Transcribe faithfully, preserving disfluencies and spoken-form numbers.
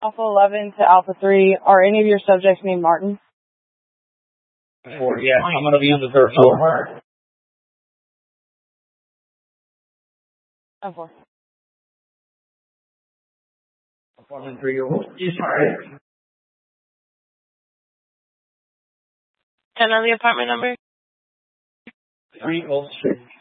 Alpha eleven to Alpha three. Are any of your subjects named Martin? Four, yeah. I'm going to be on the third floor. Oh, four. Apartment three oh one. Sorry. ten on the apartment number? three oh six.